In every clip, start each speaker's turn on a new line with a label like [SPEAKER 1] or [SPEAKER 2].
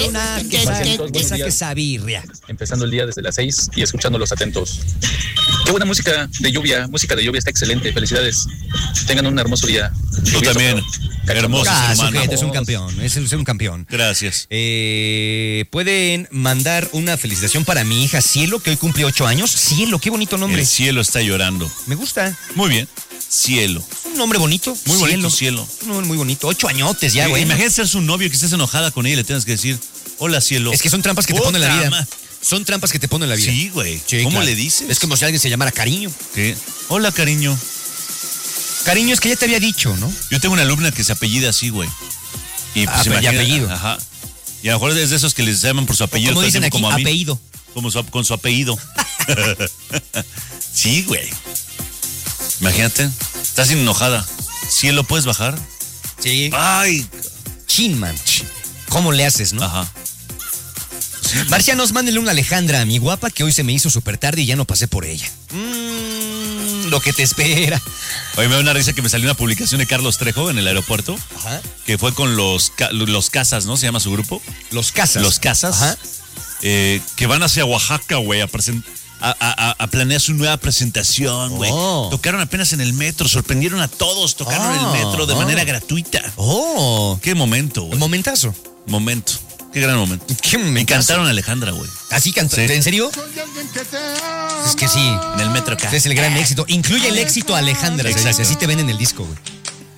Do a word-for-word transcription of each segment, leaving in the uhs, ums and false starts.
[SPEAKER 1] una que sabirria.
[SPEAKER 2] Empezando el día desde las seis y escuchándolos atentos. Qué buena música de lluvia, música de lluvia está excelente, felicidades. Tengan un hermoso día.
[SPEAKER 3] Tú también, hermoso
[SPEAKER 1] Ah,
[SPEAKER 3] ser humano.
[SPEAKER 1] es un campeón, es, es un campeón.
[SPEAKER 3] Gracias.
[SPEAKER 1] Eh, Pueden mandar una felicitación para mi hija Cielo, que hoy cumple ocho años. Cielo, qué bonito nombre.
[SPEAKER 3] El cielo está llorando.
[SPEAKER 1] Me gusta.
[SPEAKER 3] Muy bien. Cielo.
[SPEAKER 1] Es un nombre bonito.
[SPEAKER 3] Muy bonito, Cielo.
[SPEAKER 1] Un nombre muy bonito. Ocho añotes ya, güey.
[SPEAKER 3] Imagínate ser su novio, que estés enojada con ella y le tengas que decir, hola, Cielo.
[SPEAKER 1] Es que son trampas que te ponen en la vida.
[SPEAKER 3] Ma.
[SPEAKER 1] Son trampas que te ponen en la vida.
[SPEAKER 3] Sí, güey.
[SPEAKER 1] Sí,
[SPEAKER 3] ¿Cómo
[SPEAKER 1] claro.
[SPEAKER 3] le dices?
[SPEAKER 1] Es como si alguien se llamara Cariño.
[SPEAKER 3] ¿Qué? Hola, cariño.
[SPEAKER 1] Cariño, es que ya te había dicho, ¿no?
[SPEAKER 3] Yo tengo una alumna que se apellida así, güey. Y pues
[SPEAKER 1] Ah, pero, ¿y
[SPEAKER 3] imagina-
[SPEAKER 1] apellido?
[SPEAKER 3] Ajá. Y a lo mejor es de esos que les llaman por su apellido.
[SPEAKER 1] Como
[SPEAKER 3] todo el
[SPEAKER 1] dicen
[SPEAKER 3] tiempo,
[SPEAKER 1] aquí,
[SPEAKER 3] como a mí.
[SPEAKER 1] apellido.
[SPEAKER 3] Como su- con su apellido. Sí, güey. Imagínate. Estás enojada. ¿Cielo puedes bajar?
[SPEAKER 1] Sí.
[SPEAKER 3] Ay.
[SPEAKER 1] Chin, man. ¿Cómo le haces, no?
[SPEAKER 3] Ajá.
[SPEAKER 1] Marcianos, mándenle una Alejandra a mi guapa que hoy se me hizo súper tarde y ya no pasé por ella. Mmm, lo que te espera.
[SPEAKER 3] Oye, me da una risa que me salió una publicación de Carlos Trejo en el aeropuerto.
[SPEAKER 1] Ajá.
[SPEAKER 3] Que fue con los, ca- los Casas, ¿no? Se llama su grupo.
[SPEAKER 1] Los Casas.
[SPEAKER 3] Los Casas.
[SPEAKER 1] Ajá.
[SPEAKER 3] Eh, que van hacia Oaxaca, güey, a, present- a, a, a- a planear su nueva presentación, güey.
[SPEAKER 1] Oh.
[SPEAKER 3] Tocaron apenas en el metro, sorprendieron a todos, tocaron en
[SPEAKER 1] Oh,
[SPEAKER 3] el metro de
[SPEAKER 1] oh.
[SPEAKER 3] manera gratuita.
[SPEAKER 1] Oh.
[SPEAKER 3] Qué momento, güey.
[SPEAKER 1] Momentazo.
[SPEAKER 3] Momento. Qué gran momento.
[SPEAKER 1] Qué
[SPEAKER 3] Me
[SPEAKER 1] momentazo.
[SPEAKER 3] encantaron a Alejandra, güey.
[SPEAKER 1] ¿Así cantó?
[SPEAKER 3] Sí.
[SPEAKER 1] ¿En serio? Es que sí.
[SPEAKER 3] En el metro acá.
[SPEAKER 1] Ese es el gran éxito. Incluye el éxito a Alejandra. se dice. Así te ven en el disco, güey.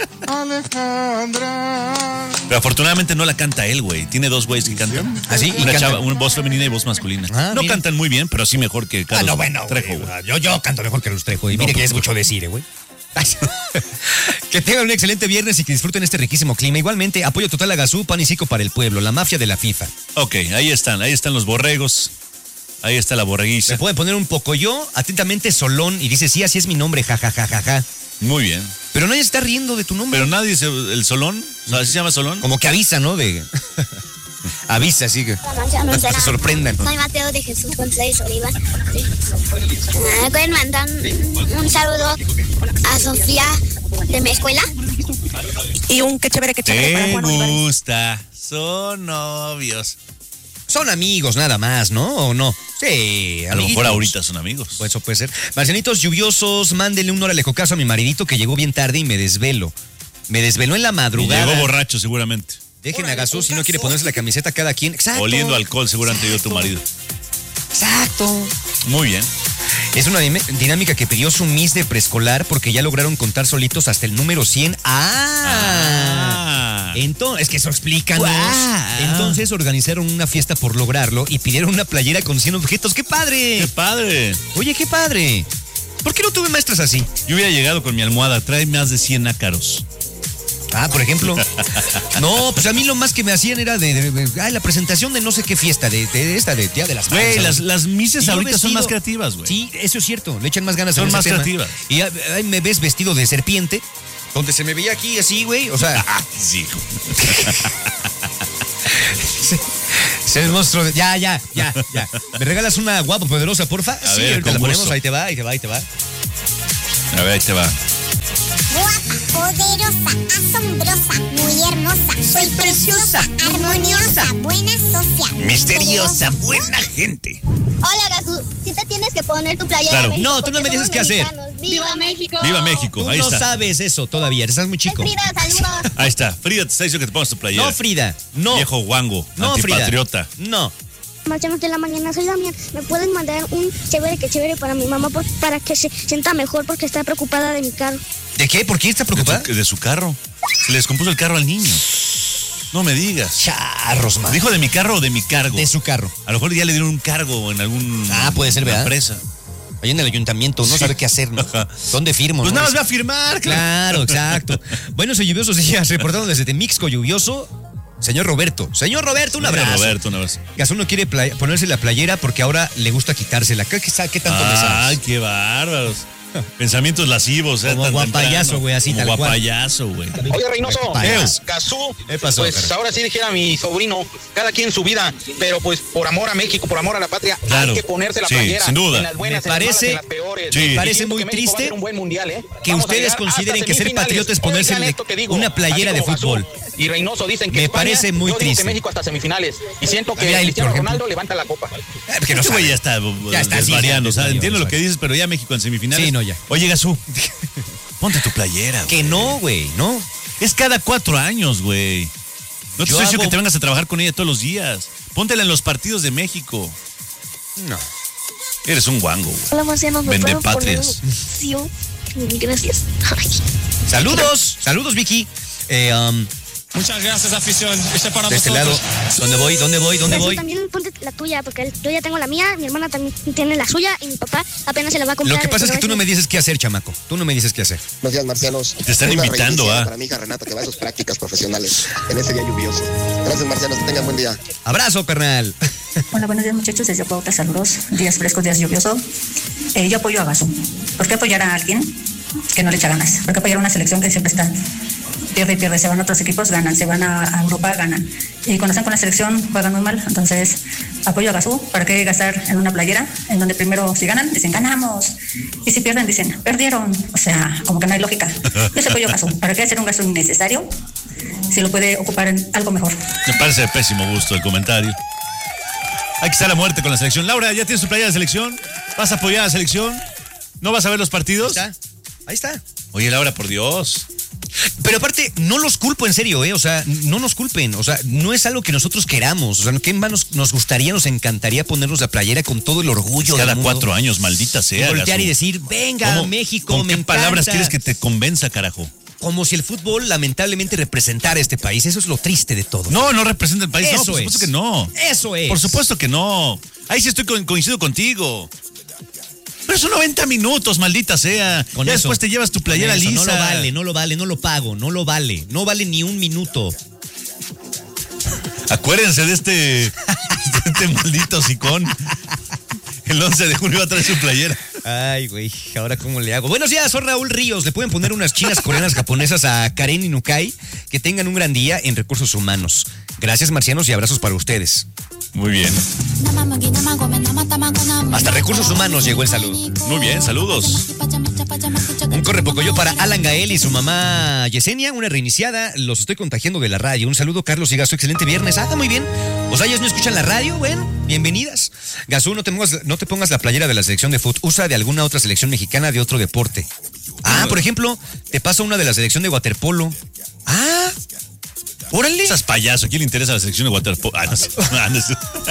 [SPEAKER 4] Alejandra.
[SPEAKER 3] Pero afortunadamente no la canta él, güey. Tiene dos güeyes que cantan.
[SPEAKER 1] ¿Ah, sí? ¿Y
[SPEAKER 3] Una
[SPEAKER 1] cantan?
[SPEAKER 3] chava, una voz femenina y voz masculina.
[SPEAKER 1] Ah,
[SPEAKER 3] no
[SPEAKER 1] mira.
[SPEAKER 3] cantan muy bien, pero sí mejor que
[SPEAKER 1] Ah,
[SPEAKER 3] Carlos
[SPEAKER 1] no, bueno,
[SPEAKER 3] Trejo,
[SPEAKER 1] güey.
[SPEAKER 3] güey.
[SPEAKER 1] Yo, yo canto mejor que los Trejo. Y mire
[SPEAKER 3] No,
[SPEAKER 1] que ya es
[SPEAKER 3] pues,
[SPEAKER 1] mucho decir, eh, güey. Que tengan un excelente viernes y que disfruten este riquísimo clima. Igualmente, apoyo total a Gazú, Pan y Cico para el pueblo, la mafia de la FIFA.
[SPEAKER 3] Ok, ahí están, ahí están los borregos. Ahí está la borreguiza.
[SPEAKER 1] ¿Me pueden poner un poco yo? Atentamente, Solón. Y dice, sí, así es mi nombre, jajajajaja.
[SPEAKER 3] Muy bien.
[SPEAKER 1] Pero nadie está riendo de tu nombre.
[SPEAKER 3] Pero nadie dice el Solón. O sea, ¿así se llama Solón?
[SPEAKER 1] Como que avisa, ¿no? De... avisa, así que... se sorprendan.
[SPEAKER 5] Soy Mateo de Jesús González Oliva. ¿Me pueden mandar un, un saludo a Sofía de mi escuela?
[SPEAKER 6] Y un qué chévere, qué chévere para
[SPEAKER 3] Te
[SPEAKER 6] Juan Olivares.
[SPEAKER 3] gusta. Son novios.
[SPEAKER 1] Son amigos nada más, ¿no? ¿O no? Sí,
[SPEAKER 3] A lo
[SPEAKER 1] amiguitos.
[SPEAKER 3] mejor ahorita son amigos.
[SPEAKER 1] Pues eso puede ser. Marcianitos lluviosos, mándenle un órale cocazo a mi maridito que llegó bien tarde y me desvelo. Me desveló en la
[SPEAKER 3] Y
[SPEAKER 1] madrugada.
[SPEAKER 3] llegó borracho seguramente.
[SPEAKER 1] Dejen a Gazú si no quiere ponerse la camiseta cada quien. Exacto.
[SPEAKER 3] Oliendo alcohol seguramente dio tu marido.
[SPEAKER 1] Exacto.
[SPEAKER 3] Muy bien.
[SPEAKER 1] Es una dime- dinámica que pidió su Miss de preescolar porque ya lograron contar solitos hasta el número cien. ¡Ah!
[SPEAKER 3] Ah.
[SPEAKER 1] Entonces, es que eso explícanos.
[SPEAKER 3] Guau.
[SPEAKER 1] Entonces organizaron una fiesta por lograrlo y pidieron una playera con cien objetos. ¡Qué padre!
[SPEAKER 3] ¡Qué padre!
[SPEAKER 1] Oye, qué padre. ¿Por qué no tuve maestras así?
[SPEAKER 3] Yo hubiera llegado con mi almohada. Trae más de cien ácaros.
[SPEAKER 1] Ah, por ejemplo. No, pues a mí lo más que me hacían era de, de- de- ay, la presentación de no sé qué fiesta, de, de esta, de Día de las Madres.
[SPEAKER 3] Güey, las,
[SPEAKER 1] ¿sabes?
[SPEAKER 3] las
[SPEAKER 1] Y
[SPEAKER 3] mises
[SPEAKER 1] yo
[SPEAKER 3] ahorita son
[SPEAKER 1] vestido-
[SPEAKER 3] más creativas, güey.
[SPEAKER 1] Sí, eso es cierto. Le echan más ganas
[SPEAKER 3] Son
[SPEAKER 1] en ese
[SPEAKER 3] más
[SPEAKER 1] tema.
[SPEAKER 3] creativas.
[SPEAKER 1] Y ah, ahí me ves vestido de serpiente, donde se me veía aquí así, güey. O sea,
[SPEAKER 3] Ah, sí.
[SPEAKER 1] se, se el monstruo. de- Ya, ya, ya, ya. ¿Me regalas una guapa poderosa, porfa?
[SPEAKER 3] A
[SPEAKER 1] sí,
[SPEAKER 3] ver,
[SPEAKER 1] ahorita
[SPEAKER 3] con
[SPEAKER 1] la ponemos.
[SPEAKER 3] gusto.
[SPEAKER 1] Ahí te va, ahí te va, ahí te va.
[SPEAKER 3] A ver, ahí te va.
[SPEAKER 5] Guapa, poderosa, asombrosa, muy hermosa. Soy preciosa, armoniosa, buena socia.
[SPEAKER 3] Misteriosa, buena gente.
[SPEAKER 5] Hola, Gazú. Si te tienes que poner tu playera
[SPEAKER 3] Claro.
[SPEAKER 5] de México
[SPEAKER 1] No, tú no
[SPEAKER 5] porque
[SPEAKER 1] me dices
[SPEAKER 5] somos
[SPEAKER 1] qué hacer.
[SPEAKER 5] mexicanos. ¡Viva México!
[SPEAKER 3] Viva México,
[SPEAKER 1] Tú
[SPEAKER 3] ahí
[SPEAKER 1] no
[SPEAKER 3] está.
[SPEAKER 1] sabes eso todavía, estás muy chico.
[SPEAKER 5] Soy Frida, saludos.
[SPEAKER 3] Ahí está. Frida te está diciendo que te pongas tu playera.
[SPEAKER 1] No, Frida, no.
[SPEAKER 3] Viejo guango,
[SPEAKER 1] No, Frida.
[SPEAKER 3] antipatriota.
[SPEAKER 1] No.
[SPEAKER 5] Marchamos de la mañana, soy Damián. ¿Me pueden mandar un chévere que chévere para mi mamá por- para que se sienta mejor porque está preocupada de mi carro?
[SPEAKER 1] ¿De qué? ¿Por qué está
[SPEAKER 3] De
[SPEAKER 1] preocupada?
[SPEAKER 3] su, de su carro. Se le descompuso el carro al niño. No me digas.
[SPEAKER 1] Charros, man.
[SPEAKER 3] ¿Dijo de mi carro o de mi cargo?
[SPEAKER 1] De su carro.
[SPEAKER 3] A lo mejor ya le dieron un cargo en algún.
[SPEAKER 1] Ah, puede ser, ¿verdad?
[SPEAKER 3] Empresa.
[SPEAKER 1] Ahí en el ayuntamiento, no
[SPEAKER 3] Sí.
[SPEAKER 1] sabe qué hacer, ¿no?
[SPEAKER 3] Ajá.
[SPEAKER 1] ¿Dónde firmo?
[SPEAKER 3] Pues
[SPEAKER 1] no?
[SPEAKER 3] nada más va a firmar,
[SPEAKER 1] Claro, exacto. Buenos y lluviosos días, reportando desde Mixco lluvioso. Señor Roberto. Señor Roberto, un
[SPEAKER 3] Mira,
[SPEAKER 1] abrazo.
[SPEAKER 3] Roberto, un abrazo.
[SPEAKER 1] Gazú no quiere play- ponerse la playera porque ahora le gusta quitársela. ¿Qué, qué, qué tanto me
[SPEAKER 3] Ay,
[SPEAKER 1] sabes?
[SPEAKER 3] qué bárbaros. Pensamientos lascivos, ¿eh?
[SPEAKER 1] Como
[SPEAKER 3] tan
[SPEAKER 1] guapayazo,
[SPEAKER 3] temprano.
[SPEAKER 1] güey, así
[SPEAKER 3] Como
[SPEAKER 1] tal cual.
[SPEAKER 3] guapayazo, güey.
[SPEAKER 4] Oye, Reynoso,
[SPEAKER 1] Payaso.
[SPEAKER 4] Gazú,
[SPEAKER 1] ¿Qué pasó,
[SPEAKER 4] pues
[SPEAKER 1] carnal?
[SPEAKER 4] ahora sí dijera mi sobrino, cada quien su vida, pero pues por amor a México, por amor a la patria,
[SPEAKER 3] Claro.
[SPEAKER 4] hay que ponerse la
[SPEAKER 3] Sí,
[SPEAKER 4] playera.
[SPEAKER 3] sin duda.
[SPEAKER 4] En las buenas,
[SPEAKER 1] Me
[SPEAKER 4] en las malas,
[SPEAKER 1] parece-
[SPEAKER 4] en las peores.
[SPEAKER 3] Sí.
[SPEAKER 4] Y
[SPEAKER 3] Me
[SPEAKER 1] parece
[SPEAKER 4] siento
[SPEAKER 1] muy
[SPEAKER 4] que México va a
[SPEAKER 1] triste
[SPEAKER 4] hacer un buen mundial, ¿eh?
[SPEAKER 1] que
[SPEAKER 4] Vamos a
[SPEAKER 1] ustedes
[SPEAKER 4] llegar
[SPEAKER 1] consideren
[SPEAKER 4] hasta
[SPEAKER 1] que ser
[SPEAKER 4] semifinales.
[SPEAKER 1] patriotas es ponerse
[SPEAKER 4] Oigan esto que digo,
[SPEAKER 1] una playera
[SPEAKER 4] así
[SPEAKER 1] de
[SPEAKER 4] como
[SPEAKER 1] fútbol.
[SPEAKER 4] Gazú y Reynoso dicen que
[SPEAKER 1] Me
[SPEAKER 4] España,
[SPEAKER 1] parece muy
[SPEAKER 4] yo digo
[SPEAKER 1] triste.
[SPEAKER 4] que México hasta semifinales. Y siento que
[SPEAKER 1] Mira, ahí,
[SPEAKER 4] Cristiano
[SPEAKER 1] por ejemplo.
[SPEAKER 4] Ronaldo levanta la copa.
[SPEAKER 1] Eh, que no
[SPEAKER 3] Ese güey
[SPEAKER 1] sabe.
[SPEAKER 3] ya está,
[SPEAKER 1] Ya está, sí,
[SPEAKER 3] desvariando.
[SPEAKER 1] ya,
[SPEAKER 3] O sea,
[SPEAKER 1] ya, ya,
[SPEAKER 3] entiendo
[SPEAKER 1] ya,
[SPEAKER 3] lo que
[SPEAKER 1] ya.
[SPEAKER 3] dices, pero ya México en semifinales.
[SPEAKER 1] Sí, no, ya.
[SPEAKER 3] Oye, Gazú, ponte tu playera, güey.
[SPEAKER 1] Que no, güey, no.
[SPEAKER 3] Es cada cuatro años, güey. No te
[SPEAKER 1] Yo
[SPEAKER 3] estoy diciendo
[SPEAKER 1] hago-
[SPEAKER 3] que te vengas a trabajar con ella todos los días. Póntela en los partidos de México.
[SPEAKER 1] No.
[SPEAKER 3] Eres un guango, güey.
[SPEAKER 5] Hola, Marcianos, ¿me
[SPEAKER 3] Vende
[SPEAKER 5] pueden poner
[SPEAKER 3] patrias.
[SPEAKER 5] una canción? Gracias. Ay.
[SPEAKER 1] Saludos, saludos, Vicky. Eh, um,
[SPEAKER 7] Muchas gracias, afición. Este es para
[SPEAKER 1] de este lado,
[SPEAKER 7] vosotros.
[SPEAKER 1] ¿dónde voy? ¿Dónde voy? ¿Dónde
[SPEAKER 5] Jesús,
[SPEAKER 1] voy?
[SPEAKER 5] también ponte la tuya, porque yo ya tengo la mía, mi hermana también tiene la suya y mi papá apenas se la va a comprar.
[SPEAKER 1] Lo que pasa es que
[SPEAKER 5] pero
[SPEAKER 1] tú no me dices qué hacer, chamaco. Tú no me dices qué hacer.
[SPEAKER 8] Buenos días, marcianos.
[SPEAKER 3] Te están
[SPEAKER 8] Una
[SPEAKER 3] invitando,
[SPEAKER 8] reivindicación
[SPEAKER 3] ¿ah?
[SPEAKER 8] Para mi hija Renata, que va a sus prácticas profesionales en ese día lluvioso. Gracias, marcianos. Que tengan buen día.
[SPEAKER 1] Abrazo, carnal.
[SPEAKER 9] Hola, buenos días muchachos, desde Cuautla, saludos, días frescos, días lluviosos. Eh, yo apoyo a Gazú. ¿Por qué apoyar a alguien que no le echa ganas? ¿Por qué apoyar a una selección que siempre está pierde y pierde? Se van a otros equipos, ganan, se van a, a Europa, ganan. Y cuando están con la selección juegan muy mal, entonces apoyo a Gazú. ¿Para qué gastar en una playera en donde primero si ganan, dicen ganamos? Y si pierden, dicen perdieron. O sea, como que no hay lógica. Yo sí apoyo a Gazú. ¿Para qué hacer un gasto innecesario si lo puede ocupar en algo mejor?
[SPEAKER 3] Me parece de pésimo gusto el comentario. Hay que estar a muerte con la selección. Laura, ¿ya tienes tu playera de selección? ¿Vas a apoyar a la selección? ¿No vas a ver los partidos?
[SPEAKER 1] Ahí está. Ahí está.
[SPEAKER 3] Oye, Laura, por Dios.
[SPEAKER 1] Pero aparte, no los culpo en serio, ¿eh? O sea, no nos culpen. O sea, no es algo que nosotros queramos. O sea, ¿qué más nos, nos gustaría, nos encantaría ponernos la playera con todo el orgullo
[SPEAKER 3] Cada
[SPEAKER 1] del mundo?
[SPEAKER 3] cuatro años, maldita
[SPEAKER 1] Y
[SPEAKER 3] sea.
[SPEAKER 1] voltear
[SPEAKER 3] Gazú.
[SPEAKER 1] y decir, venga,
[SPEAKER 3] ¿Cómo?
[SPEAKER 1] México,
[SPEAKER 3] ¿Con
[SPEAKER 1] me
[SPEAKER 3] qué palabras
[SPEAKER 1] encanta.
[SPEAKER 3] quieres que te convenza, carajo?
[SPEAKER 1] Como si el fútbol lamentablemente representara a este país. Eso es lo triste de todo.
[SPEAKER 3] No, no representa el país. No,
[SPEAKER 1] Eso
[SPEAKER 3] por supuesto
[SPEAKER 1] es.
[SPEAKER 3] que no.
[SPEAKER 1] Eso es.
[SPEAKER 3] Por supuesto que no. Ahí sí estoy co- coincido contigo. Pero son noventa minutos, maldita sea.
[SPEAKER 1] Con
[SPEAKER 3] ya
[SPEAKER 1] eso,
[SPEAKER 3] después te llevas tu
[SPEAKER 1] con
[SPEAKER 3] playera
[SPEAKER 1] eso,
[SPEAKER 3] lisa.
[SPEAKER 1] No lo vale, no lo vale, no lo pago, no lo vale. No vale ni un minuto.
[SPEAKER 3] Acuérdense de este, de este maldito sicón. El once de julio va a traer su playera.
[SPEAKER 1] Ay, güey, ahora cómo le hago. Buenos días, soy Raúl Ríos. Le pueden poner unas chinas, coreanas, japonesas a Karen y Nukai. Que tengan un gran día en recursos humanos. Gracias, marcianos, y abrazos para ustedes.
[SPEAKER 3] Muy bien.
[SPEAKER 1] Hasta recursos humanos llegó el saludo.
[SPEAKER 3] Muy bien, saludos.
[SPEAKER 1] Un correpocoyo para Alan Gael y su mamá Yesenia, una reiniciada. Los estoy contagiando de la radio. Un saludo, Carlos y Gazú. Excelente viernes. Ah, muy bien. O sea, ellos no escuchan la radio. Bueno, bienvenidas. Gazú, no te pongas, no te pongas la playera de la selección de fútbol. Usa de alguna otra selección mexicana de otro deporte. Ah, por ejemplo, te paso una de la selección de waterpolo. Ah, órale.
[SPEAKER 3] Estás payaso. ¿A quién le interesa la sección de waterpolo? Ah, no sé. Ah, no sé.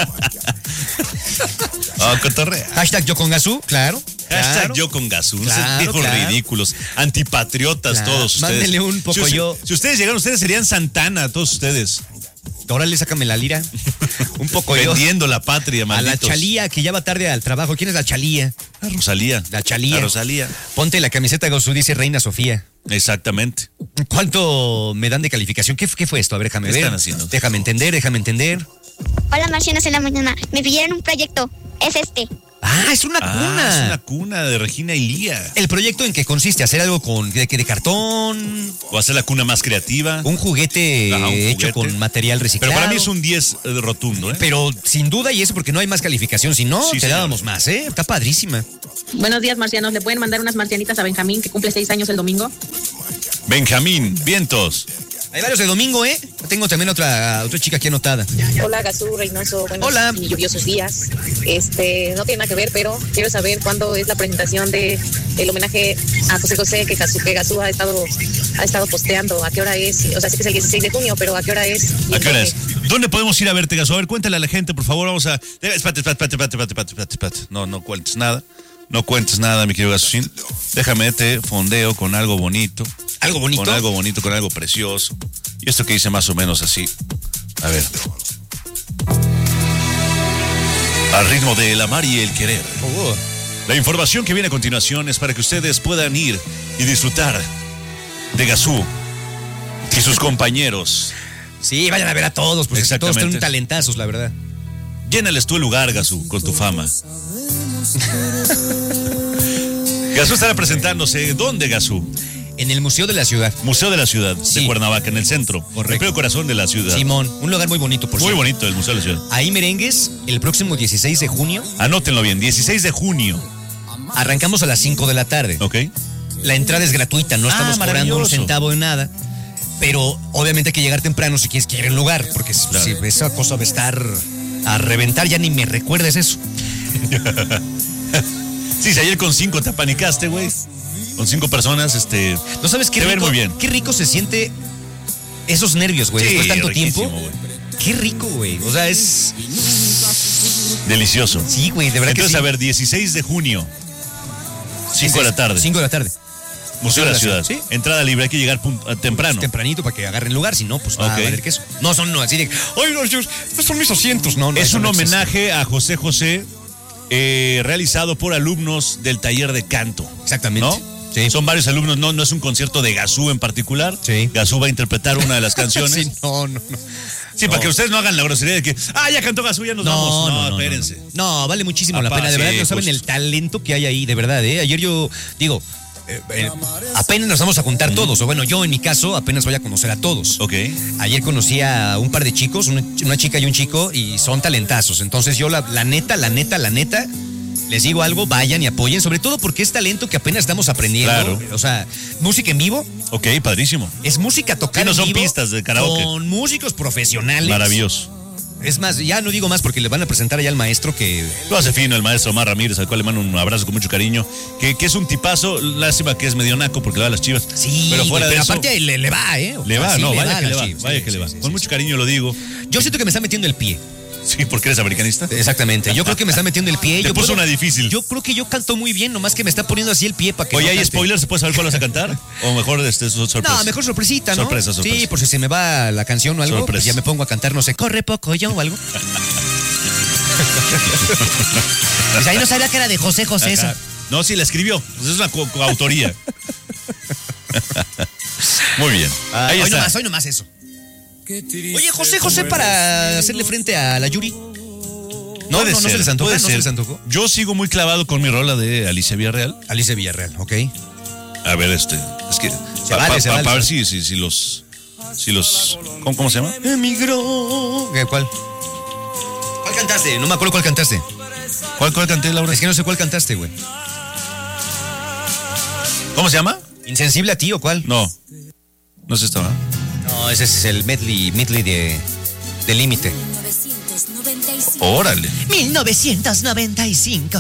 [SPEAKER 3] Oh, cotorrea.
[SPEAKER 1] Hashtag yo con Gazú, claro.
[SPEAKER 3] Hashtag
[SPEAKER 1] claro.
[SPEAKER 3] yo con Gazú.
[SPEAKER 1] Claro,
[SPEAKER 3] Esos viejos
[SPEAKER 1] claro.
[SPEAKER 3] ridículos. Antipatriotas
[SPEAKER 1] Claro.
[SPEAKER 3] todos ustedes.
[SPEAKER 1] Mándele un poco
[SPEAKER 3] si, usted-
[SPEAKER 1] yo.
[SPEAKER 3] Si ustedes llegaran, ustedes serían Santana, todos ustedes.
[SPEAKER 1] Órale, sácame la lira. Un poco yo.
[SPEAKER 3] Vendiendo la patria,
[SPEAKER 1] A la
[SPEAKER 3] malditos.
[SPEAKER 1] Chalía, que ya va tarde al trabajo. ¿Quién es la Chalía?
[SPEAKER 3] La Rosalía.
[SPEAKER 1] La Chalía.
[SPEAKER 3] La Rosalía.
[SPEAKER 1] Ponte la camiseta Gazú, dice Reina Sofía.
[SPEAKER 3] Exactamente.
[SPEAKER 1] ¿Cuánto me dan de calificación? ¿Qué, qué fue esto? A ver, déjame
[SPEAKER 3] ¿Qué
[SPEAKER 1] ver.
[SPEAKER 3] están haciendo?
[SPEAKER 1] Déjame entender, déjame entender.
[SPEAKER 5] Hola, Marcianos en la mañana. Me pidieron un proyecto. Es este.
[SPEAKER 1] Ah, es una
[SPEAKER 3] Ah,
[SPEAKER 1] cuna.
[SPEAKER 3] es una cuna de Regina y Lía.
[SPEAKER 1] ¿El proyecto en qué consiste? ¿Hacer algo con de, de cartón?
[SPEAKER 3] O hacer la cuna más creativa.
[SPEAKER 1] ¿Un juguete
[SPEAKER 3] Ajá, un
[SPEAKER 1] hecho
[SPEAKER 3] juguete.
[SPEAKER 1] con material reciclado?
[SPEAKER 3] Pero para mí es un diez eh, rotundo, ¿eh?
[SPEAKER 1] Pero sin duda, y eso porque no hay más calificación. Si no,
[SPEAKER 3] Sí,
[SPEAKER 1] te
[SPEAKER 3] señor.
[SPEAKER 1] dábamos más, ¿eh? Está padrísima.
[SPEAKER 6] Buenos días, marcianos. ¿Le pueden mandar unas marcianitas a Benjamín, que cumple seis años el domingo?
[SPEAKER 3] Benjamín, vientos.
[SPEAKER 1] Hay varios de domingo, ¿eh? Tengo también otra, otra chica aquí anotada.
[SPEAKER 10] Hola, Gazú, Reynoso, buenos
[SPEAKER 1] Hola.
[SPEAKER 10] y lluviosos días. Este, no tiene nada que ver, pero quiero saber cuándo es la presentación de el homenaje a José José que Gazú, que Gazú ha estado ha estado posteando. ¿A qué hora es? O sea, sé que es el dieciséis de junio, pero ¿a qué hora es? Y
[SPEAKER 3] ¿A qué hora
[SPEAKER 10] en
[SPEAKER 3] es?
[SPEAKER 10] dónde.
[SPEAKER 3] ¿Dónde podemos ir a verte, Gazú? A ver, cuéntale a la gente, por favor. Vamos a. Espérate, espérate, espérate, espérate, espérate, espérate, espérate. No, no cuentes nada. No cuentes nada, mi querido Gazúcín. Déjame te fondeo con algo bonito.
[SPEAKER 1] ¿Algo bonito?
[SPEAKER 3] Con algo bonito, con algo precioso. Y esto que dice más o menos así. A ver. Al ritmo de el amar y el querer.
[SPEAKER 1] Oh.
[SPEAKER 3] La información que viene a continuación es para que ustedes puedan ir y disfrutar de Gazú y sus compañeros.
[SPEAKER 1] Sí, vayan a ver a todos, porque todos
[SPEAKER 3] Exactamente.
[SPEAKER 1] son talentazos, la verdad.
[SPEAKER 3] Llénales tú el lugar, Gazú, con tu fama. Gazú estará presentándose. ¿Dónde, Gazú?
[SPEAKER 1] En el Museo de la Ciudad.
[SPEAKER 3] Museo de la Ciudad,
[SPEAKER 1] sí.
[SPEAKER 3] de Cuernavaca, en el centro.
[SPEAKER 1] Correcto.
[SPEAKER 3] El pleno corazón de la ciudad.
[SPEAKER 1] Simón, un lugar muy bonito, por
[SPEAKER 3] Muy
[SPEAKER 1] cierto.
[SPEAKER 3] bonito el Museo de la Ciudad.
[SPEAKER 1] Ahí merengues, el próximo dieciséis de junio.
[SPEAKER 3] Anótenlo bien, dieciséis de junio.
[SPEAKER 1] Arrancamos a las cinco de la tarde.
[SPEAKER 3] Ok.
[SPEAKER 1] La entrada es gratuita, no
[SPEAKER 3] Ah,
[SPEAKER 1] estamos cobrando un
[SPEAKER 3] maravilloso.
[SPEAKER 1] centavo de nada. Pero obviamente hay que llegar temprano si quieres que llegue el lugar, porque
[SPEAKER 3] Claro.
[SPEAKER 1] si esa cosa va a estar a reventar, ya ni me recuerdes eso.
[SPEAKER 3] Sí, si ayer con cinco te apanicaste, güey. Con cinco personas, este.
[SPEAKER 1] ¿No sabes qué
[SPEAKER 3] Te ven
[SPEAKER 1] rico?
[SPEAKER 3] muy bien.
[SPEAKER 1] Qué rico se siente esos nervios, güey,
[SPEAKER 3] Sí,
[SPEAKER 1] después de tanto
[SPEAKER 3] riquísimo,
[SPEAKER 1] tiempo.
[SPEAKER 3] güey.
[SPEAKER 1] Qué rico, güey. O sea, es.
[SPEAKER 3] Delicioso.
[SPEAKER 1] Sí, güey, de verdad
[SPEAKER 3] Entonces,
[SPEAKER 1] que sí.
[SPEAKER 3] a ver, dieciséis de junio. cinco de la tarde.
[SPEAKER 1] cinco de la tarde.
[SPEAKER 3] Museo de la Ciudad.
[SPEAKER 1] Sí.
[SPEAKER 3] Entrada libre, hay que llegar punt- temprano.
[SPEAKER 1] Tempranito para que agarren lugar, si no, pues va
[SPEAKER 3] Ok.
[SPEAKER 1] a valer queso. No son no, así de, ay, no, Dios, estos son mis asientos. No, no.
[SPEAKER 3] Es
[SPEAKER 1] eso
[SPEAKER 3] un
[SPEAKER 1] no existe.
[SPEAKER 3] homenaje a José José, eh, realizado por alumnos del taller de canto.
[SPEAKER 1] Exactamente.
[SPEAKER 3] ¿No?
[SPEAKER 1] Sí.
[SPEAKER 3] Son varios alumnos, no, no es un concierto de Gazú en particular.
[SPEAKER 1] Sí.
[SPEAKER 3] Gazú va a interpretar una de las canciones.
[SPEAKER 1] Sí, no, no, no.
[SPEAKER 3] Sí, para que ustedes no hagan la grosería de que, ah, ya cantó Gazú, ya nos vamos. No, espérense.
[SPEAKER 1] No, no, vale muchísimo la
[SPEAKER 3] Apá,
[SPEAKER 1] pena. De verdad,
[SPEAKER 3] sí,
[SPEAKER 1] no saben
[SPEAKER 3] justo.
[SPEAKER 1] el talento que hay ahí, de verdad, ¿eh? Ayer yo, digo, eh, eh, apenas nos vamos a juntar todos. O bueno, yo en mi caso apenas voy a conocer a todos.
[SPEAKER 3] Ok.
[SPEAKER 1] Ayer conocí a un par de chicos, una, una chica y un chico, y son talentazos. Entonces yo, la, la neta, la neta, la neta, les digo algo, vayan y apoyen, sobre todo porque es talento que apenas estamos aprendiendo.
[SPEAKER 3] Claro.
[SPEAKER 1] O sea, música en vivo.
[SPEAKER 3] Ok, padrísimo.
[SPEAKER 1] Es música tocada
[SPEAKER 3] Sí, no
[SPEAKER 1] en
[SPEAKER 3] son
[SPEAKER 1] vivo
[SPEAKER 3] pistas de karaoke.
[SPEAKER 1] con músicos profesionales.
[SPEAKER 3] Maravilloso.
[SPEAKER 1] Es más, ya no digo más porque le van a presentar allá al maestro que...
[SPEAKER 3] Lo hace fino el maestro Omar Ramírez, al cual le mando un abrazo con mucho cariño. Que, que es un tipazo, lástima que es medio naco porque le va a las Chivas.
[SPEAKER 1] Sí,
[SPEAKER 3] pero fuera
[SPEAKER 1] güey,
[SPEAKER 3] de
[SPEAKER 1] pero
[SPEAKER 3] eso,
[SPEAKER 1] aparte le, le va, ¿eh? O
[SPEAKER 3] le
[SPEAKER 1] sea,
[SPEAKER 3] va,
[SPEAKER 1] sí
[SPEAKER 3] no,
[SPEAKER 1] le
[SPEAKER 3] vaya
[SPEAKER 1] va a
[SPEAKER 3] que le
[SPEAKER 1] las
[SPEAKER 3] va,
[SPEAKER 1] Chivas,
[SPEAKER 3] vaya
[SPEAKER 1] sí,
[SPEAKER 3] que le
[SPEAKER 1] sí,
[SPEAKER 3] va.
[SPEAKER 1] sí,
[SPEAKER 3] Con
[SPEAKER 1] sí,
[SPEAKER 3] mucho
[SPEAKER 1] sí.
[SPEAKER 3] cariño lo digo.
[SPEAKER 1] Yo siento que me está metiendo el pie.
[SPEAKER 3] Sí, porque eres americanista.
[SPEAKER 1] Exactamente. Yo creo que me está metiendo el pie.
[SPEAKER 3] Te
[SPEAKER 1] yo
[SPEAKER 3] puso
[SPEAKER 1] puedo-
[SPEAKER 3] una difícil.
[SPEAKER 1] Yo creo que yo canto muy bien, nomás que me está poniendo así el pie para que.
[SPEAKER 3] Oye,
[SPEAKER 1] no
[SPEAKER 3] ¿hay
[SPEAKER 1] cante.
[SPEAKER 3] spoiler? ¿Se puede saber cuál vas a cantar? O mejor este, es sorpresa.
[SPEAKER 1] No, mejor sorpresita, ¿no?
[SPEAKER 3] Sorpresa, sorpresa.
[SPEAKER 1] Sí, por si se me va la canción o algo,
[SPEAKER 3] Sorpresa.
[SPEAKER 1] pues ya me pongo a cantar, no sé, corre poco yo o algo. Pues ahí no sabía que era de José José eso.
[SPEAKER 3] Ajá. No, sí, la escribió. Pues es una co- coautoría. Muy bien.
[SPEAKER 1] Ah,
[SPEAKER 3] Ahí
[SPEAKER 1] hoy
[SPEAKER 3] está.
[SPEAKER 1] nomás, hoy nomás eso. Oye, José José para hacerle frente a la Yuri. No,
[SPEAKER 3] Puede
[SPEAKER 1] no, no
[SPEAKER 3] ser,
[SPEAKER 1] se les antoja,
[SPEAKER 3] puede
[SPEAKER 1] no se
[SPEAKER 3] ser.
[SPEAKER 1] les antojó.
[SPEAKER 3] Yo sigo muy clavado con mi rola de Alicia Villarreal.
[SPEAKER 1] Alicia Villarreal, ok.
[SPEAKER 3] A ver, este. Es que.
[SPEAKER 1] Se
[SPEAKER 3] Para
[SPEAKER 1] vale, se vale.
[SPEAKER 3] ver si, si, si los. Si los. ¿Cómo, cómo se llama?
[SPEAKER 1] Emigró. ¿Qué, ¿Cuál? ¿Cuál cantaste? No me acuerdo cuál cantaste.
[SPEAKER 3] ¿Cuál, cuál canté, Laura?
[SPEAKER 1] Es que no sé cuál cantaste, güey.
[SPEAKER 3] ¿Cómo se llama?
[SPEAKER 1] ¿Insensible a ti o cuál?
[SPEAKER 3] No. No es esta, ¿verdad?
[SPEAKER 1] No, ese es el medley, medley de, de Límite.
[SPEAKER 3] Órale.
[SPEAKER 1] mil novecientos noventa y cinco.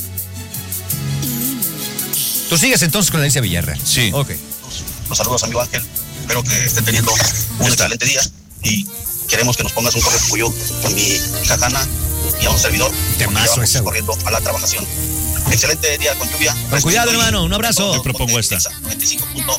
[SPEAKER 1] Tú sigues entonces con la Alicia Villarreal.
[SPEAKER 3] Sí.
[SPEAKER 1] Ok.
[SPEAKER 8] Los saludos, amigo Ángel. Espero que estén teniendo un excelente día y queremos que nos pongas un correo de apoyo con mi hija Hanna y a un servidor.
[SPEAKER 1] Temazo
[SPEAKER 8] porque
[SPEAKER 1] ese,
[SPEAKER 8] llevamos corriendo a la trabajación. Excelente día con lluvia.
[SPEAKER 1] Con cuidado, hermano. Un abrazo.
[SPEAKER 3] Yo propongo esta.
[SPEAKER 8] noventa y cinco punto